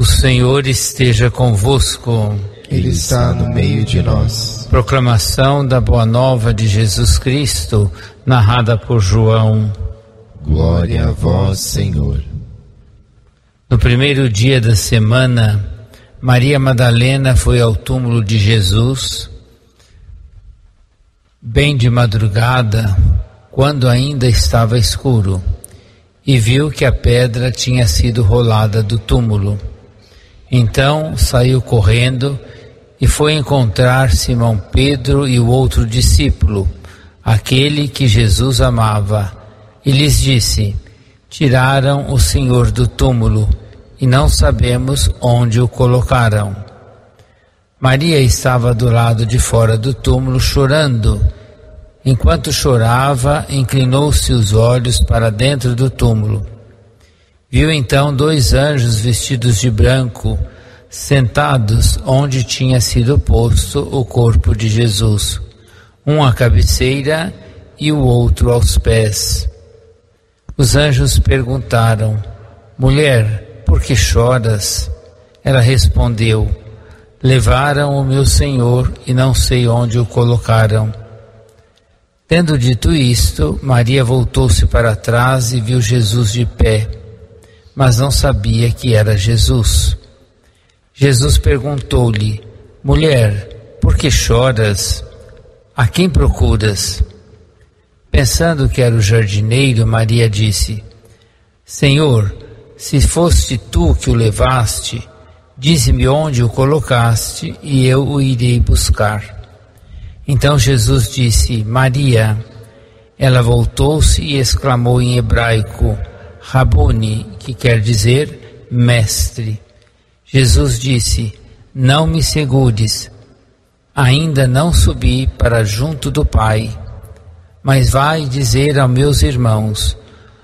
O Senhor esteja convosco. Ele está no meio de nós. Proclamação da Boa Nova de Jesus Cristo, narrada por João. Glória a vós, Senhor. No primeiro dia da semana, Maria Madalena foi ao túmulo de Jesus, bem de madrugada, quando ainda estava escuro, e viu que a pedra tinha sido rolada do túmulo. Então saiu correndo e foi encontrar Simão Pedro e o outro discípulo, aquele que Jesus amava, e lhes disse: tiraram o Senhor do túmulo e não sabemos onde o colocaram. Maria estava do lado de fora do túmulo chorando. Enquanto chorava, inclinou-se os olhos para dentro do túmulo. Viu então 2 anjos vestidos de branco, sentados onde tinha sido posto o corpo de Jesus, um à cabeceira e o outro aos pés. Os anjos perguntaram: mulher, por que choras? Ela respondeu: levaram o meu Senhor e não sei onde o colocaram. Tendo dito isto, Maria voltou-se para trás e viu Jesus de pé, mas não sabia que era Jesus. Jesus perguntou-lhe: mulher, por que choras? A quem procuras? Pensando que era o jardineiro, Maria disse: Senhor, se foste tu que o levaste, dize-me onde o colocaste e eu o irei buscar. Então Jesus disse: Maria. Ela voltou-se e exclamou em hebraico: Rabuni, que quer dizer mestre. Jesus disse: não me segures, ainda não subi para junto do Pai, mas vai dizer aos meus irmãos: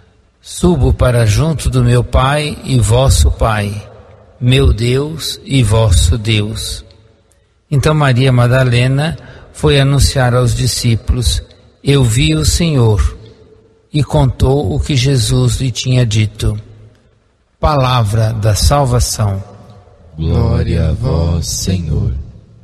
subo para junto do meu Pai e vosso Pai, meu Deus e vosso Deus. Então Maria Madalena foi anunciar aos discípulos: eu vi o Senhor, e contou o que Jesus lhe tinha dito. Palavra da salvação. Glória a vós, Senhor.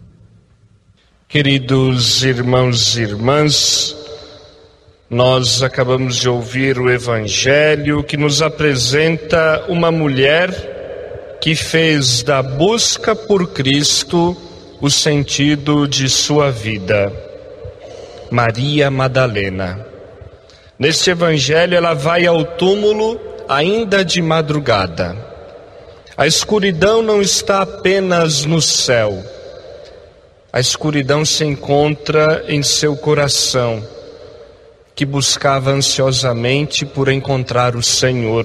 Queridos irmãos e irmãs, nós acabamos de ouvir o Evangelho que nos apresenta uma mulher que fez da busca por Cristo o sentido de sua vida. Maria Madalena. Neste Evangelho ela vai ao túmulo ainda de madrugada. A escuridão não está apenas no céu. A escuridão se encontra em seu coração, que buscava ansiosamente por encontrar o Senhor.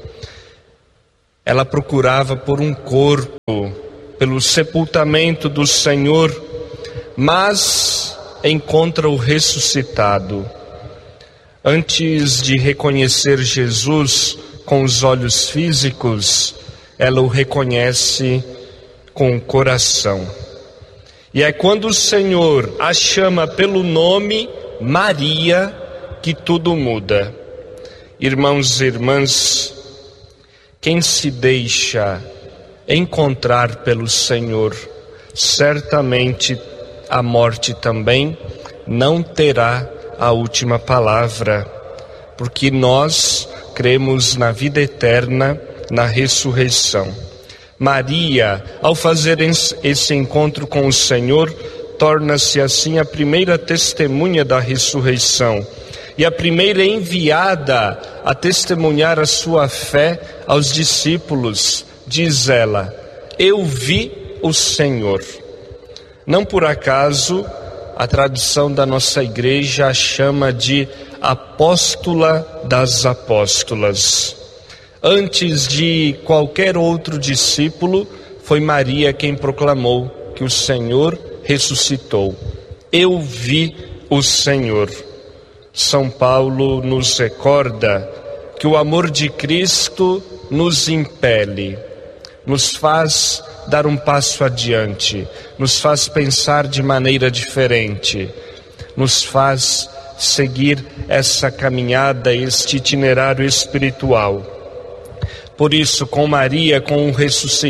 Ela procurava por um corpo, pelo sepultamento do Senhor, mas encontra o ressuscitado. Antes de reconhecer Jesus com os olhos físicos, ela o reconhece com o coração. E é quando o Senhor a chama pelo nome Maria que tudo muda. Irmãos e irmãs, quem se deixa encontrar pelo Senhor, certamente a morte também não terá a última palavra, porque nós cremos na vida eterna, na ressurreição. Maria, ao fazer esse encontro com o Senhor, torna-se assim a primeira testemunha da ressurreição e a primeira enviada a testemunhar a sua fé aos discípulos. Diz ela: eu vi o Senhor. Não por acaso a tradução da nossa igreja a chama de apóstola das apóstolas. Antes de qualquer outro discípulo, foi Maria quem proclamou que o Senhor ressuscitou. Eu vi o Senhor. São Paulo nos recorda que o amor de Cristo nos impele, nos faz dar um passo adiante, nos faz pensar de maneira diferente, nos faz seguir essa caminhada, este itinerário espiritual. Por isso, com Maria, com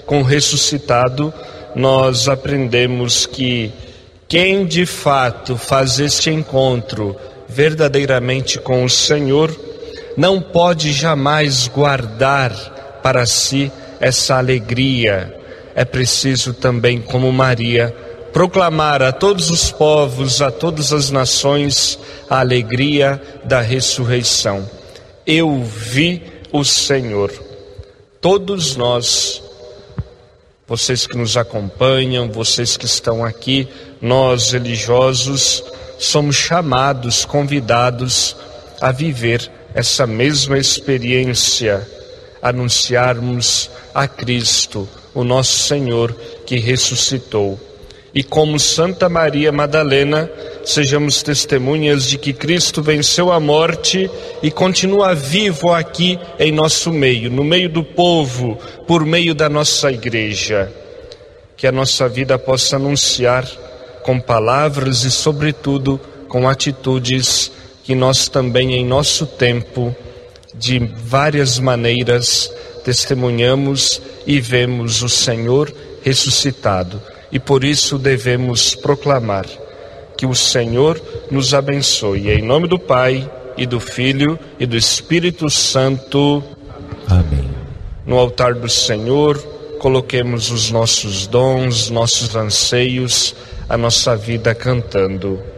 com o ressuscitado, nós aprendemos que quem de fato faz este encontro verdadeiramente com o Senhor não pode jamais guardar para si essa alegria. É preciso também, como Maria, proclamar a todos os povos, a todas as nações, a alegria da ressurreição. Eu vi o Senhor. Todos nós, vocês que nos acompanham, vocês que estão aqui, nós religiosos, somos chamados, convidados a viver essa mesma experiência, anunciarmos a Cristo, o nosso Senhor que ressuscitou. E como Santa Maria Madalena, sejamos testemunhas de que Cristo venceu a morte e continua vivo aqui em nosso meio, no meio do povo, por meio da nossa igreja. Que a nossa vida possa anunciar com palavras e, sobretudo, com atitudes que nós também, em nosso tempo, de várias maneiras, testemunhamos e vemos o Senhor ressuscitado. E por isso devemos proclamar que o Senhor nos abençoe. Em nome do Pai, e do Filho, e do Espírito Santo. Amém. No altar do Senhor, coloquemos os nossos dons, nossos anseios, a nossa vida cantando.